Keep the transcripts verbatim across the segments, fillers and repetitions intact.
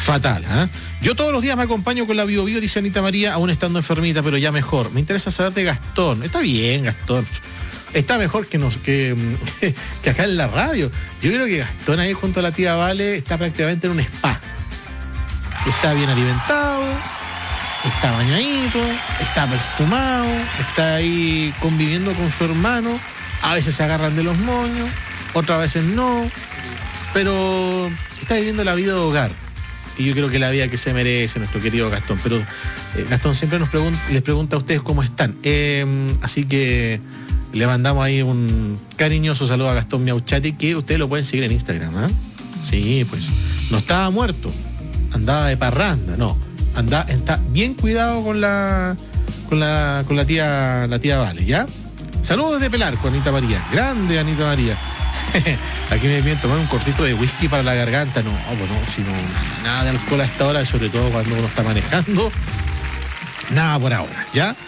Fatal, ¿eh? Yo todos los días me acompaño con la Bio Bio, dice Anita María, aún estando enfermita, pero ya mejor. Me interesa saber de Gastón. Está bien, Gastón. Está mejor que, nos, que, que acá en la radio. Yo creo que Gastón ahí junto a la tía Vale está prácticamente en un spa. Está bien alimentado, está bañadito, está perfumado, está ahí conviviendo con su hermano. A veces se agarran de los moños, otras veces no. Pero está viviendo la vida de hogar. Y yo creo que la vida que se merece nuestro querido Gastón. Pero eh, Gastón siempre nos pregunta, les pregunta a ustedes cómo están. Eh, así que le mandamos ahí un cariñoso saludo a Gastón Miauchati, que ustedes lo pueden seguir en Instagram, ¿eh? Sí, pues. No estaba muerto, andaba de parranda, no. Anda, está bien cuidado con la con la con la tía la tía Vale, ¿ya? Saludos desde Pelarco, Anita María. Grande Anita María. Aquí me vienen tomar un cortito de whisky para la garganta. No, bueno, sino nada de alcohol a esta hora, sobre todo cuando uno está manejando. Nada por ahora, ¿ya?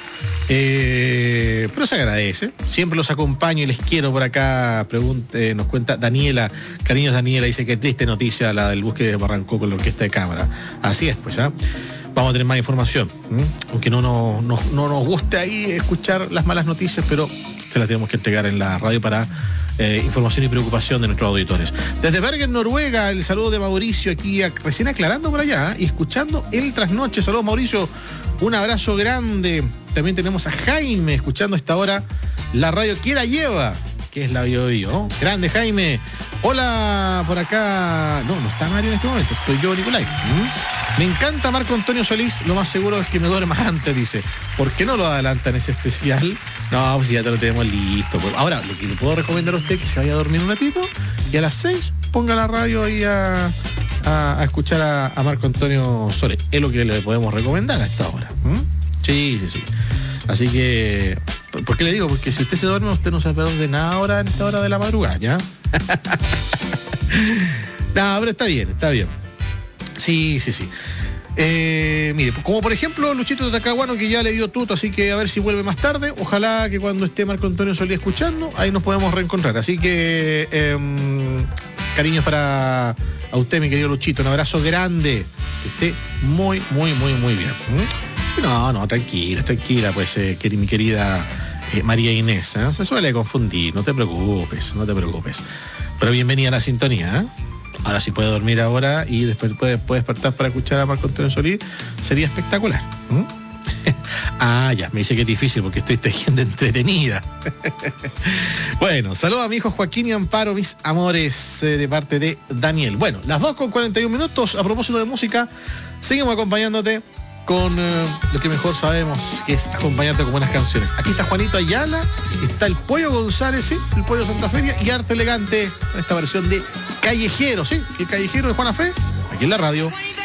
Eh, pero se agradece. Siempre los acompaño y les quiero por acá. Pregunte, nos cuenta Daniela. Cariños, Daniela, dice que triste noticia la del bosque de Barranco con la orquesta de cámara. Así es, pues, ¿ya? Vamos a tener más información. ¿m? Aunque no, no, no, no nos guste ahí escuchar las malas noticias, pero se las tenemos que entregar en la radio para eh, información y preocupación de nuestros auditores. Desde Bergen, Noruega, el saludo de Mauricio aquí, recién aclarando por allá, ¿eh? Y escuchando el trasnoche. Saludos, Mauricio. Un abrazo grande. También tenemos a Jaime escuchando a esta hora la radio que la lleva, que es la Bio Bio, ¿no? Grande, Jaime. Hola, por acá. No, no está Mario en este momento, estoy yo, Nicolai. ¿Mm? Me encanta Marco Antonio Solís, lo más seguro es que me duerma antes, dice. ¿Por qué no lo adelantan ese especial? No, pues ya te lo tenemos listo. Ahora, lo que le puedo recomendar a usted es que se vaya a dormir un ratito y a las seis ponga la radio ahí a, a, a escuchar a, a Marco Antonio Solís. Es lo que le podemos recomendar a esta hora. ¿Mm? Sí, sí, sí. Así que, ¿por qué le digo? Porque si usted se duerme, usted no se va a perder de nada ahora en esta hora de la madrugada, ¿ya? No, pero está bien, está bien. Sí, sí, sí. Eh, mire, como por ejemplo Luchito de Tacahuano, que ya le dio tuto, así que a ver si vuelve más tarde. Ojalá que cuando esté Marco Antonio Solís escuchando, ahí nos podemos reencontrar. Así que eh, cariños para a usted, mi querido Luchito. Un abrazo grande. Que esté muy, muy, muy, muy bien. ¿Mm? Sí, no, no, tranquila, tranquila, pues, eh, que, mi querida eh, María Inés. ¿eh? Se suele confundir, no te preocupes, no te preocupes. Pero bienvenida a la sintonía, ¿eh? Ahora sí puede dormir ahora y después puede, puede despertar para escuchar a Marco Antonio Solís. Sería espectacular. ¿Mm? Ah, ya, me dice que es difícil porque estoy tejiendo entretenida. Bueno, saludos a mi hijo Joaquín y Amparo, mis amores, eh, de parte de Daniel. Bueno, las dos con cuarenta y un minutos. A propósito de música, seguimos acompañándote con eh, lo que mejor sabemos, que es acompañarte con buenas canciones. Aquí está Juanito Ayala, está el Pollo González, ¿sí? El Pollo Santa Feria y Arte Elegante, con esta versión de Callejero, ¿sí? El Callejero de Juana Fe, aquí en la radio.